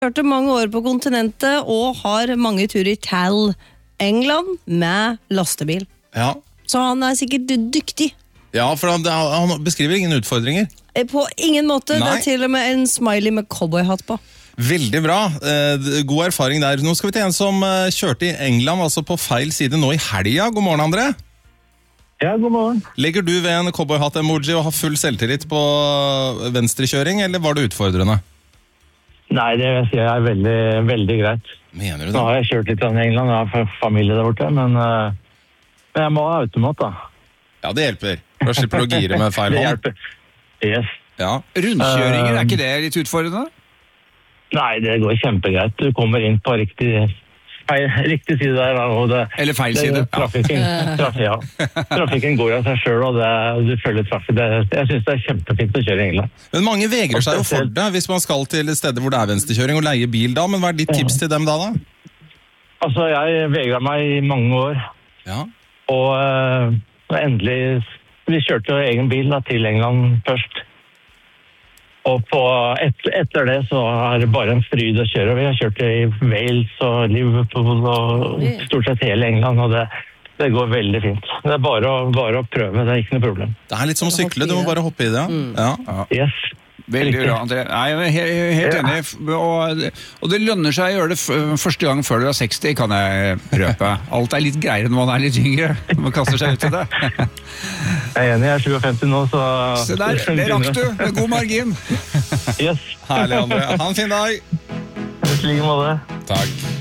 Kjørte mange år på kontinentet og har mange turer til England med lastebil. Ja. Så han sikkert dyktig. Ja, for han beskriver ingen utfordringer. På ingen måte. Nei. Det til og med en smiley med cowboyhatt på. Veldig bra. God erfaring der. Nå skal vi til en som kjørte i England, altså på feil side nå i helga. God morgen, André. Ja, god morgen. Legger du ved en cowboyhatt-emoji og har full selvtillit på venstrekjøring, eller var det utfordrende? Nei, det vil jeg si er veldig, veldig greit. Mener du Nå det? har jeg kjørt litt i England, jeg har familie der borte, men jeg må ha automat da. Ja, det hjelper. Da slipper du å gire med feil Det hånd. hjelper. Yes. Ja. Rundkjøringer, er ikke det litt utfordrende? Nei, det går kjempegreit. Du kommer inn på riktig side der, og det... Eller feil side. Trafikken går av seg selv, og du følger trafikk. Jeg synes det er kjempefint å kjøre i England. Men mange vegrer seg jo for det hvis man skal til steder hvor det er venstrekjøring og leie bil da, men hva er ditt tips til dem da? Altså, jeg vegret meg i mange år, Ja. og endelig... Vi kjørte jo egen bil da, til England først. Og etter det så er det bare en fryd å kjøre. Vi har kjørt i Wales og Liverpool og stort sett hele England, og det går veldig fint. Det er bare å prøve, det er ikke noe problem. Det er litt som å sykle, du må bare hoppe i det. Ja. Yes. Veldig bra, André. Nei, jeg er helt enig. Og det lønner seg å gjøre det første gang før du er 60, kan jeg røpe. Alt er litt greiere når man er litt yngre. Man kaster seg ut i det. Jeg er enig, jeg er 57 nå, så... Se der, det rakk du, med god margin. Yes. Herlig, André. Ha en fin dag. I like måte. Takk.